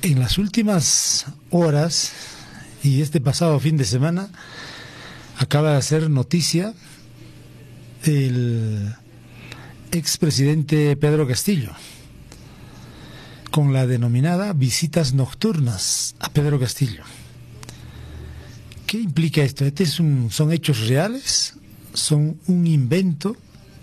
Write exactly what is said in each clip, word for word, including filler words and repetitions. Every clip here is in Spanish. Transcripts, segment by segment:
En las últimas horas y este pasado fin de semana acaba de hacer noticia el expresidente Pedro Castillo con la denominada visitas nocturnas a Pedro Castillo. ¿Qué implica esto? ¿Este es un, ¿Son hechos reales? ¿Son un invento?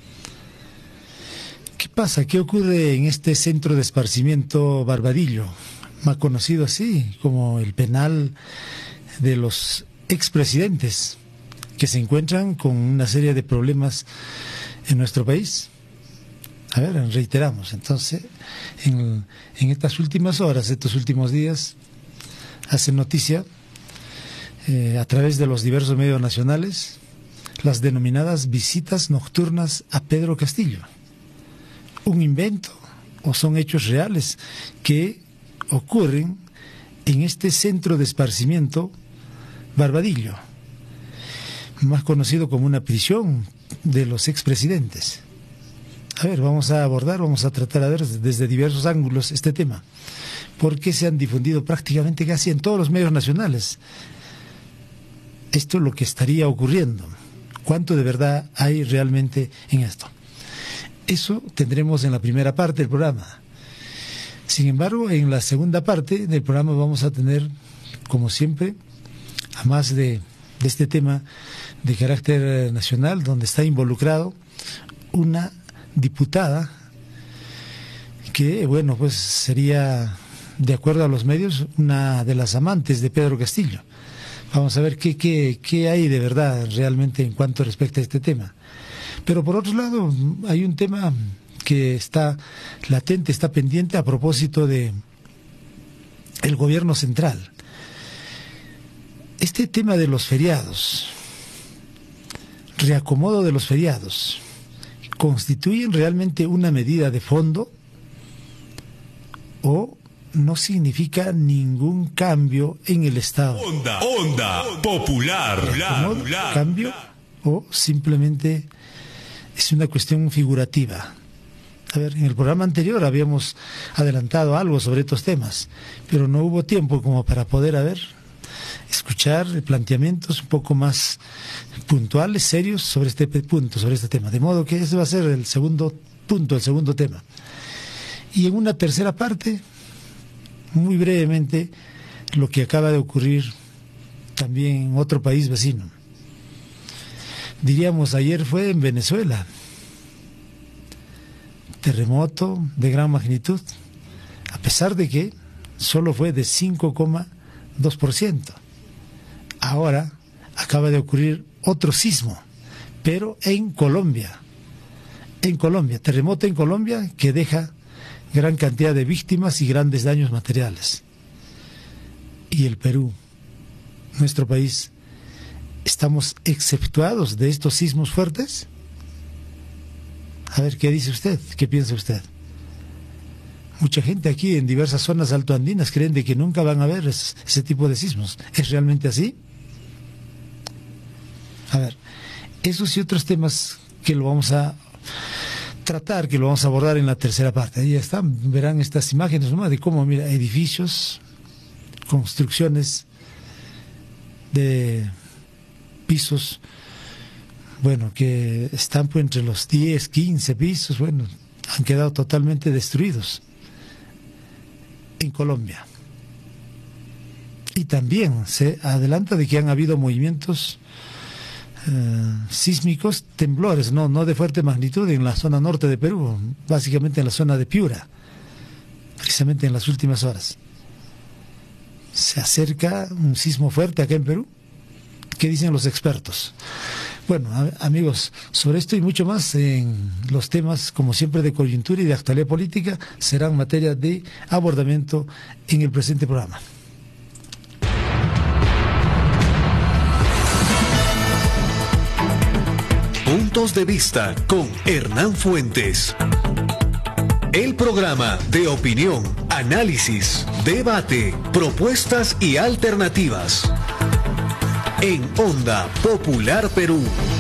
¿Qué pasa? ¿Qué ocurre en este centro de esparcimiento Barbadillo, más conocido así como el penal de los expresidentes, que se encuentran con una serie de problemas en nuestro país? A ver, reiteramos, entonces, en, en estas últimas horas, estos últimos días, hace noticia eh, a través de los diversos medios nacionales las denominadas visitas nocturnas a Pedro Castillo. ¿Un invento o son hechos reales que ocurren en este centro de esparcimiento Barbadillo, más conocido como una prisión de los expresidentes? A ver, vamos a abordar, vamos a tratar a ver desde diversos ángulos este tema, porque se han difundido prácticamente casi en todos los medios nacionales. Esto es lo que estaría ocurriendo. ¿Cuánto de verdad hay realmente en esto? Eso tendremos en la primera parte del programa. Sin embargo, en la segunda parte del programa vamos a tener, como siempre, a más de, de este tema de carácter nacional, donde está involucrado una diputada que, bueno, pues sería, de acuerdo a los medios, una de las amantes de Pedro Castillo. Vamos a ver qué, qué, qué hay de verdad realmente en cuanto respecta a este tema. Pero por otro lado, hay un tema que está latente, está pendiente a propósito de el gobierno central. Este tema de los feriados, reacomodo de los feriados, ¿constituyen realmente una medida de fondo o no significa ningún cambio en el Estado? Onda, onda popular. ¿Reacomodo, cambio o simplemente es una cuestión figurativa? A ver, en el programa anterior habíamos adelantado algo sobre estos temas, pero no hubo tiempo como para poder, a ver, escuchar planteamientos un poco más puntuales, serios sobre este punto, sobre este tema. De modo que ese va a ser el segundo punto, el segundo tema. Y en una tercera parte, muy brevemente, lo que acaba de ocurrir también en otro país vecino. Diríamos, ayer fue en Venezuela. Terremoto de gran magnitud, a pesar de que solo fue de cinco coma dos por ciento. Ahora acaba de ocurrir otro sismo, pero en Colombia. En Colombia, terremoto en Colombia que deja gran cantidad de víctimas y grandes daños materiales. Y el Perú, nuestro país, ¿estamos exceptuados de estos sismos fuertes? A ver, ¿qué dice usted? ¿Qué piensa usted? Mucha gente aquí en diversas zonas altoandinas creen de que nunca van a ver ese, ese tipo de sismos. ¿Es realmente así? A ver, esos y otros temas que lo vamos a tratar, que lo vamos a abordar en la tercera parte. Ahí están, verán estas imágenes, ¿no?, de cómo, mira, edificios, construcciones de pisos, bueno, que están pues entre los diez, quince pisos, bueno, han quedado totalmente destruidos en Colombia. Y también se adelanta de que han habido movimientos eh, sísmicos, temblores, no, no de fuerte magnitud en la zona norte de Perú, básicamente en la zona de Piura, precisamente en las últimas horas. ¿Se acerca un sismo fuerte acá en Perú? ¿Qué dicen los expertos? Bueno, amigos, sobre esto y mucho más en los temas, como siempre, de coyuntura y de actualidad política, serán materia de abordamiento en el presente programa. Puntos de vista con Hernán Fuentes. El programa de opinión, análisis, debate, propuestas y alternativas. En Onda Popular Perú.